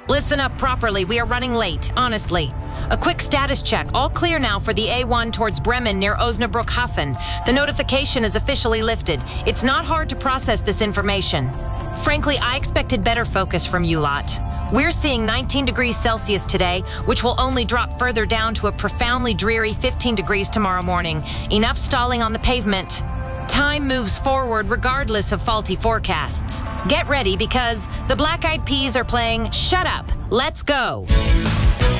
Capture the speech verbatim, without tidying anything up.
Listen up properly. We are running late, honestly. A quick status check. All clear now for the A one towards Bremen near Osnabrück-Hafen. The notification is officially lifted. It's not hard to process this information. Frankly, I expected better focus from you lot. We're seeing nineteen degrees Celsius today, which will only drop further down to a profoundly dreary fifteen degrees tomorrow morning. Enough stalling on the pavement. Time moves forward regardless of faulty forecasts. Get ready because the Black Eyed Peas are playing Shut Up, Let's Go.